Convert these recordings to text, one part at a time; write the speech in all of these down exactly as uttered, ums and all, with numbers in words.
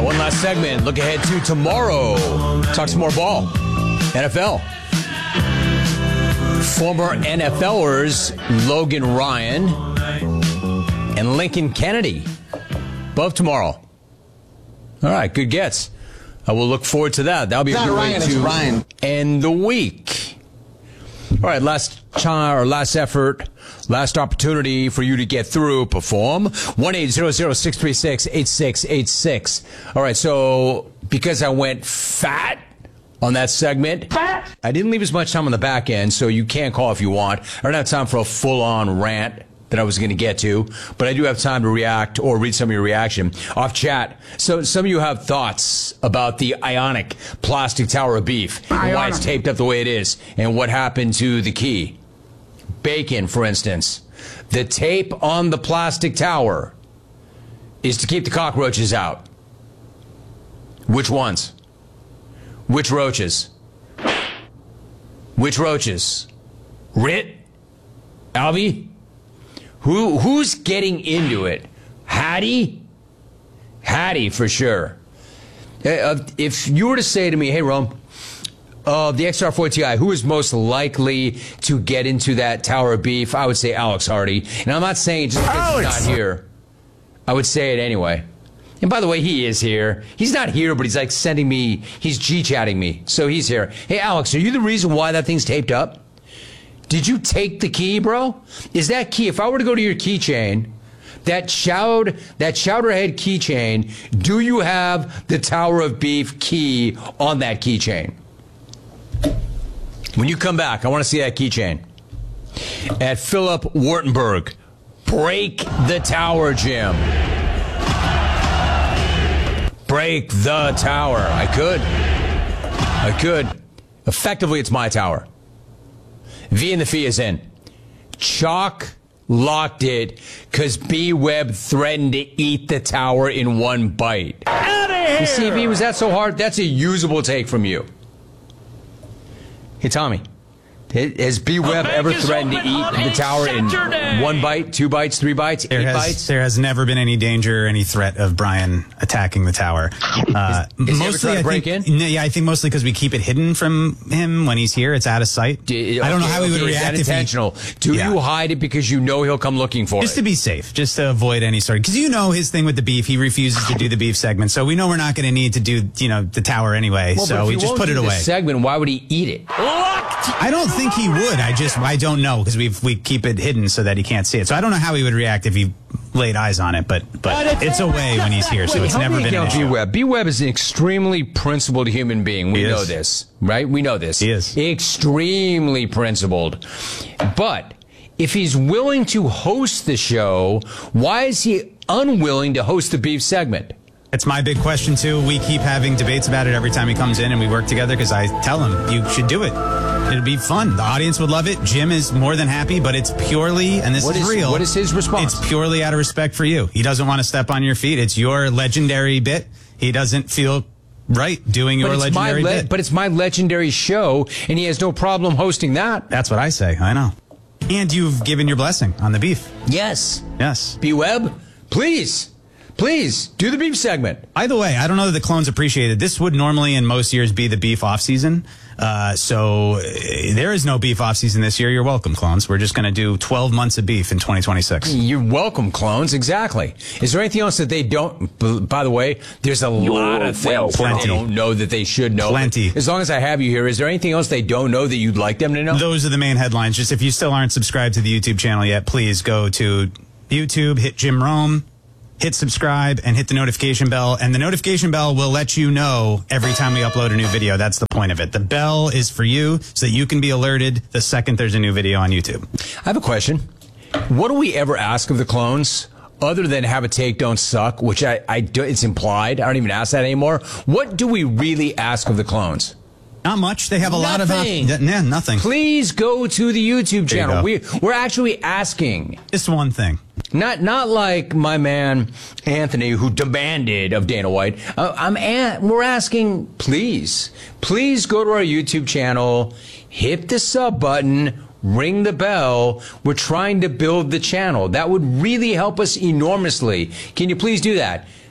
right, one last segment. Look ahead to tomorrow. Talk some more ball. N F L. Former NFLers Logan Ryan and Lincoln Kennedy. Both tomorrow. All right, good gets. I will look forward to that. That'll be it's a good Ryan, way it's to Ryan. end the week. All right, last try or last effort, last opportunity for you to get through. Perform one eight zero zero six three six eight six eight six. All right, so because I went fat on that segment, fat. I didn't leave as much time on the back end, so you can call if you want. I don't have time for a full-on rant that I was going to get to, but I do have time to react or read some of your reaction off chat. So some of you have thoughts about the Ionic plastic tower of beef, and why it's taped up the way it is, and what happened to the key. Bacon, for instance. The tape on the plastic tower is to keep the cockroaches out. Which ones? Which roaches? Which roaches? Rit? Alvy? Who who's getting into it? Hattie? Hattie for sure. Uh, if you were to say to me, hey Rome, uh, the X R four Ti, who is most likely to get into that tower of beef? I would say Alex Hardy. And I'm not saying just because Alex. He's not here. I would say it anyway. And by the way, he is here. He's not here, but he's like sending me, he's G-chatting me. So he's here. Hey Alex, are you the reason why that thing's taped up? Did you take the key, bro? Is that key? If I were to go to your keychain, that shout, that Chowderhead keychain, do you have the Tower of Beef key on that keychain? When you come back, I want to see that keychain. At Philip Wartenberg, break the tower, Jim. Break the tower. I could. I could. Effectively, it's my tower. V and the Fee is in. Chalk locked it because B-Web threatened to eat the tower in one bite. Out of here! You see, V, was that so hard? That's a usable take from you. Hey, Tommy. Has B-Web ever threatened to eat the tower Saturday. in one bite, two bites, three bites, there eight has, bites? There has never been any danger or any threat of Brian attacking the tower. Uh, is, is mostly, he ever trying to I think, break in? Yeah, I think mostly because we keep it hidden from him when he's here. It's out of sight. D- I don't okay, know how he would okay, react is that if intentional. he, Do yeah. you hide it because you know he'll come looking for just it? to be safe, just to avoid any sort of, because you know his thing with the beef, he refuses to do the beef segment, so we know we're not going to need to do, you know, the tower anyway, well, so we just put it away. Segment, why would he eat it? I don't think he would. I just, I don't know, because we we keep it hidden so that he can't see it. So I don't know how he would react if he laid eyes on it, but but it's away when he's here, so Wait, it's help never me been an account issue. B-Web. B-Web is an extremely principled human being. We He know is. this, right? We know this. He is. Extremely principled. But if he's willing to host the show, why is he unwilling to host the beef segment? It's my big question, too. We keep having debates about it every time he comes in and we work together because I tell him, you should do it. It'd be fun. The audience would love it. Jim is more than happy, but it's purely, and this What is, is- real. what is his response? It's purely out of respect for you. He doesn't want to step on your feet. It's your legendary bit. He doesn't feel right doing your But it's, my legendary le- bit. but it's my legendary show, and he has no problem hosting that. That's what I say. I know. And you've given your blessing on the beef. Yes. Yes. B-Web, please. Please, do the beef segment. Either way, I don't know that the clones appreciate it. This would normally in most years be the beef off season. Uh, so uh, there is no beef off season this year. You're welcome, clones. We're just going to do twelve months of beef in twenty twenty-six. You're welcome, clones. Exactly. Is there anything else that they don't? b- By the way, there's a lot of things that they don't know that they should know. Plenty. As long as I have you here, is there anything else they don't know that you'd like them to know? Those are the main headlines. Just if you still aren't subscribed to the YouTube channel yet, please go to YouTube, hit Jim Rome, hit subscribe, and hit the notification bell. And the notification bell will let you know every time we upload a new video. That's the point of it. The bell is for you so that you can be alerted the second there's a new video on YouTube. I have a question. What do we ever ask of the clones other than have a take, don't suck, which I, I do, it's implied. I don't even ask that anymore. What do we really ask of the clones? Not much. They have a lot of... Nothing. Uh, nah, nothing. Please go to the YouTube There you channel. go. We, we're actually asking. Just one thing. Not not like my man Anthony, who demanded of Dana White. Uh, I'm at, we're asking, please, please go to our YouTube channel, hit the sub button, ring the bell. We're trying to build the channel. That would really help us enormously. Can you please do that?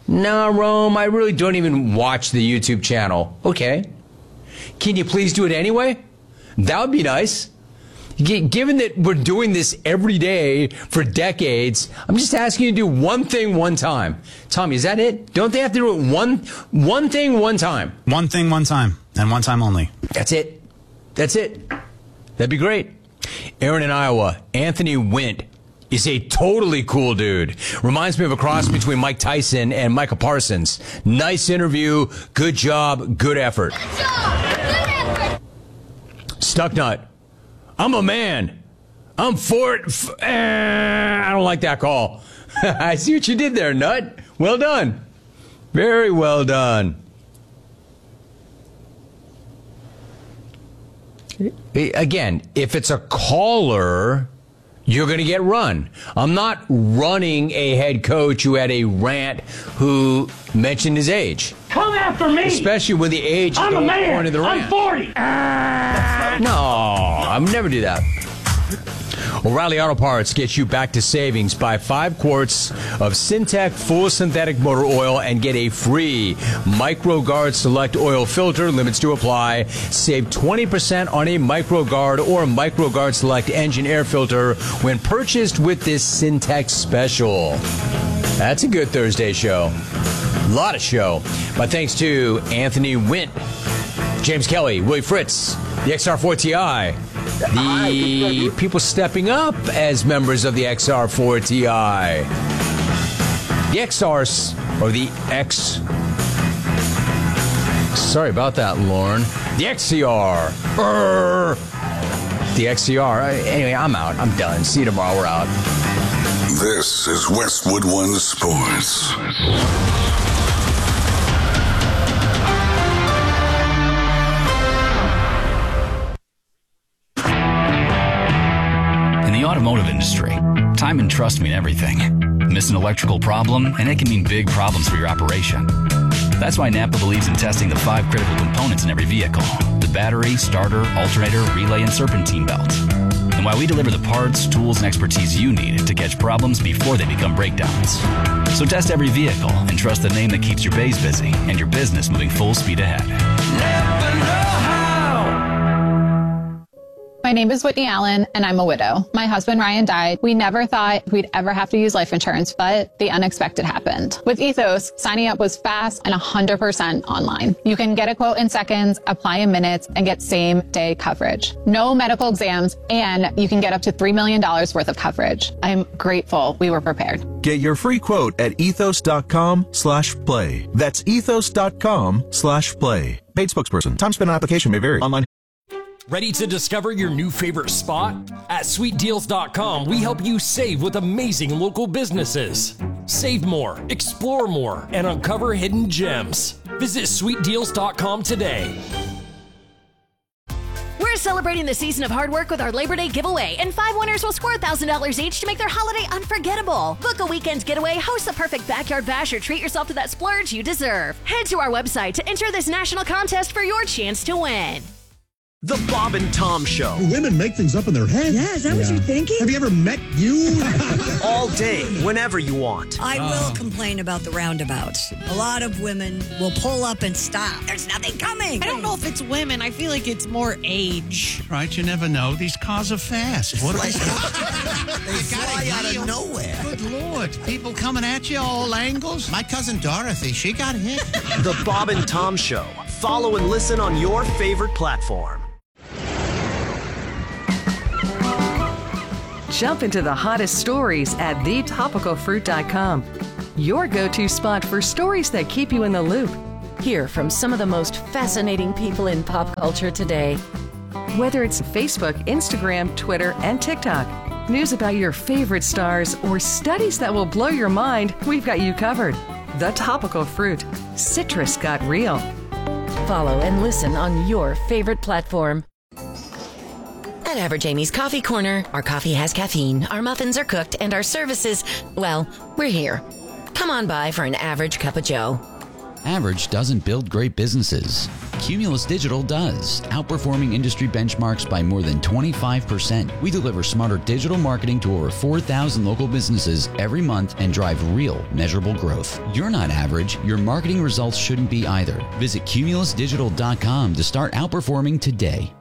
No, Rome, I really don't even watch the YouTube channel. Okay. Can you please do it anyway? That would be nice. G- given that we're doing this every day for decades, I'm just asking you to do one thing one time. Tommy, is that it? Don't they have to do it one, one thing one time? One thing, one time, and one time only. That's it. That's it. That'd be great. Aaron in Iowa, Anthony Wint is a totally cool dude. Reminds me of a cross between Mike Tyson and Michael Parsons. Nice interview. Good job. Good effort. Good job. Good effort. Stucknut. I'm a man. I'm for it. F- eh, I don't like that call. I see what you did there, Nut. Well done. Very well done. Again, if it's a caller, you're going to get run. I'm not running a head coach who had a rant who mentioned his age. Come after me! Especially when the age is I'm a going man! into the rant. I'm forty! No, I would never do that. O'Reilly Auto Parts gets you back to savings. Buy five quarts of Syntec full synthetic motor oil and get a free MicroGuard Select oil filter. Limits to apply. Save twenty percent on a MicroGuard or MicroGuard Select engine air filter when purchased with this Syntec special. That's a good Thursday show. A lot of show. But thanks to Anthony Wint, James Kelly, Willie Fritz, the X R four T I, the people stepping up as members of the X R four T I, the X Rs, or the X... Sorry about that, Lauren. The X C R. Urgh. The X C R. Anyway, I'm out. I'm done. See you tomorrow. We're out. This is Westwood One Sports. In the automotive industry, time and trust mean everything. Miss an electrical problem, and it can mean big problems for your operation. That's why Napa believes in testing the five critical components in every vehicle: the battery, starter, alternator, relay, and serpentine belt. And why we deliver the parts, tools, and expertise you need to catch problems before they become breakdowns. So test every vehicle and trust the name that keeps your bays busy and your business moving full speed ahead. Never know how. My name is Whitney Allen, and I'm a widow. My husband, Ryan, died. We never thought we'd ever have to use life insurance, but the unexpected happened. With Ethos, signing up was fast and one hundred percent online. You can get a quote in seconds, apply in minutes, and get same-day coverage. No medical exams, and you can get up to three million dollars worth of coverage. I'm grateful we were prepared. Get your free quote at ethos.com slash play. That's ethos.com slash play. Paid spokesperson. Time spent on application may vary. Online. Ready to discover your new favorite spot? At sweet deals dot com, we help you save with amazing local businesses. Save more, explore more, and uncover hidden gems. Visit sweet deals dot com today. We're celebrating the season of hard work with our Labor Day giveaway, and five winners will score one thousand dollars each to make their holiday unforgettable. Book a weekend getaway, host the perfect backyard bash, or treat yourself to that splurge you deserve. Head to our website to enter this national contest for your chance to win. The Bob and Tom Show. Women make things up in their head. Yeah, is that yeah. what you're thinking? Have you ever met you? All day, whenever you want. I oh. will complain about the roundabouts. A lot of women will pull up and stop. There's nothing coming. I don't know if it's women. I feel like it's more age. Right, you never know. These cars are fast. What like, they fly out of nowhere. Good Lord. People coming at you all angles. My cousin Dorothy, she got hit. The Bob and Tom Show. Follow and listen on your favorite platform. Jump into the hottest stories at the topical fruit dot com. Your go-to spot for stories that keep you in the loop. Hear from some of the most fascinating people in pop culture today. Whether it's Facebook, Instagram, Twitter, and TikTok, news about your favorite stars, or studies that will blow your mind, we've got you covered. The Topical Fruit. Citrus got real. Follow and listen on your favorite platform. At Average Amy's Coffee Corner, our coffee has caffeine, our muffins are cooked, and our services, well, we're here. Come on by for an average cup of joe. Average doesn't build great businesses. Cumulus Digital does, outperforming industry benchmarks by more than twenty-five percent. We deliver smarter digital marketing to over four thousand local businesses every month and drive real, measurable growth. You're not average. Your marketing results shouldn't be either. Visit cumulus digital dot com to start outperforming today.